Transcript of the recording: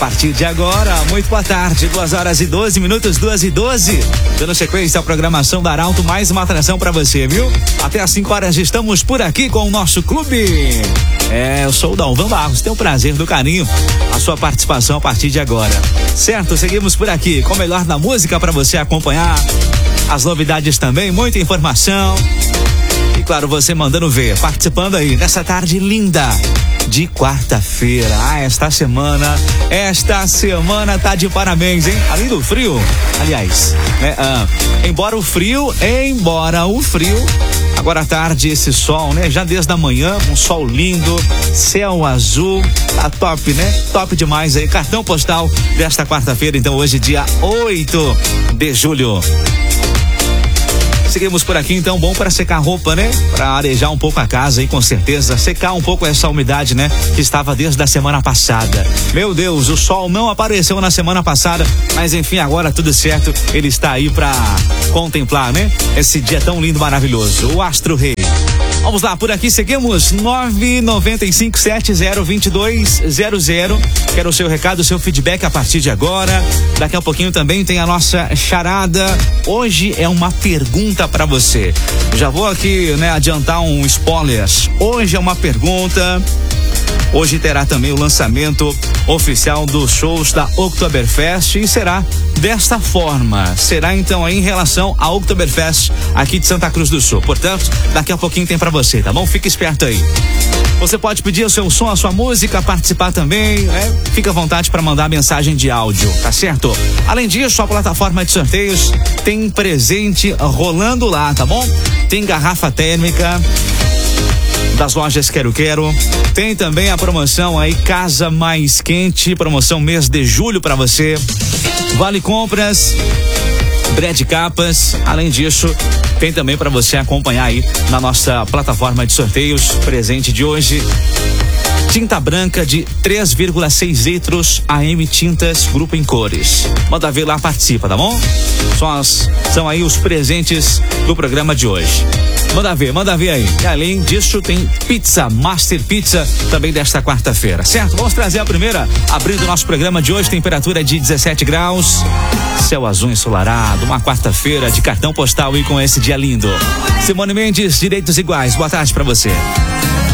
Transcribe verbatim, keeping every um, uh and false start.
partir de agora, muito boa tarde, duas horas e doze minutos, duas e doze. Dando sequência à programação da Arauto, mais uma atração pra você, viu? Até às cinco horas estamos por aqui com o nosso clube. É, eu sou o Dalvan Barros, tenho o prazer do carinho, a sua participação a partir de agora. Certo, seguimos por aqui com o melhor da música pra você acompanhar, as novidades também, muita informação. E claro, você mandando ver, participando aí nessa tarde linda de quarta-feira. Ah, esta semana, esta semana tá de parabéns, hein? Além do frio, aliás, né? Ah, embora o frio, embora o frio, agora à tarde esse sol, né? Já desde a manhã, um sol lindo, céu azul, tá top, né? Top demais aí, cartão postal desta quarta-feira, então hoje dia oito de julho. Seguimos por aqui, então, bom para secar roupa, né? Para arejar um pouco a casa aí, com certeza. Secar um pouco essa umidade, né? Que estava desde a semana passada. Meu Deus, o sol não apareceu na semana passada, mas enfim, agora tudo certo. Ele está aí para contemplar, né? Esse dia tão lindo, maravilhoso. O Astro Rei. Vamos lá, por aqui seguimos, nove nove cinco sete zero dois dois zero zero. Quero o seu recado, o seu feedback a partir de agora. Daqui a pouquinho também tem a nossa charada. Hoje é uma pergunta para você. Já vou aqui, né, adiantar um spoiler. Hoje é uma pergunta. Hoje terá também o lançamento oficial dos shows da Oktoberfest e será desta forma. Será então aí em relação à Oktoberfest aqui de Santa Cruz do Sul. Portanto, daqui a pouquinho tem pra você, tá bom? Fique esperto aí. Você pode pedir o seu som, a sua música, participar também, né? Fica à vontade para mandar mensagem de áudio, tá certo? Além disso, a plataforma de sorteios tem presente rolando lá, tá bom? Tem garrafa térmica das lojas Quero Quero. Tem também a promoção aí Casa Mais Quente, promoção mês de julho para você. Vale compras, Brad Capas. Além disso, tem também para você acompanhar aí na nossa plataforma de sorteios, presente de hoje. Tinta branca de três vírgula seis litros, A M Tintas, grupo em cores. Manda ver lá, participa, tá bom? São, as, são aí os presentes do programa de hoje. Manda ver, manda ver aí. E além disso, tem pizza, Master Pizza, também desta quarta-feira, certo? Vamos trazer a primeira, abrindo o nosso programa de hoje, temperatura de dezessete graus, céu azul ensolarado, uma quarta-feira de cartão postal e com esse dia lindo. Simone Mendes, Direitos Iguais, boa tarde pra você.